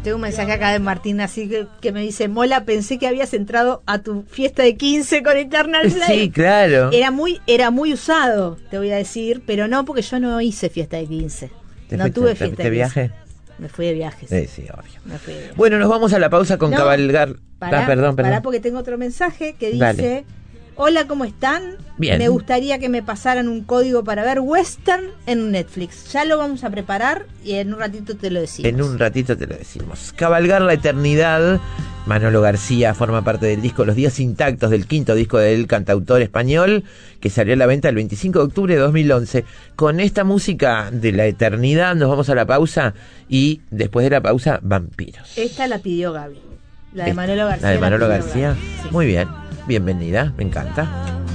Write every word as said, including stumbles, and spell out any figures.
Tengo un mensaje acá de Martín, así que, que me dice: Mola, pensé que habías entrado a tu fiesta de quince con Eternal Flame. Sí, claro. Era muy, era muy usado, te voy a decir, pero no, porque yo no hice fiesta de quince. ¿Te No fuiste, tuve te fiesta fuiste de de viaje? Me fui de viaje. Sí, sí, obvio. Me fui de viaje. Bueno, nos vamos a la pausa con No, cabalgar. Pará, ah, perdón, perdón. pará, porque tengo otro mensaje que dice: Dale. Hola, ¿cómo están? Bien. Me gustaría que me pasaran un código para ver western en Netflix. Ya lo vamos a preparar y en un ratito te lo decimos. En un ratito te lo decimos. Cabalgar la eternidad. Manolo García forma parte del disco Los Días Intactos, del quinto disco del cantautor español, que salió a la venta el veinticinco de octubre de dos mil once. Con esta música de la eternidad nos vamos a la pausa y después de la pausa, vampiros. Esta la pidió Gaby. La de Esta, Manolo García. La de Manolo la pidió García. Gaby, sí. Muy bien. Bienvenida, me encanta.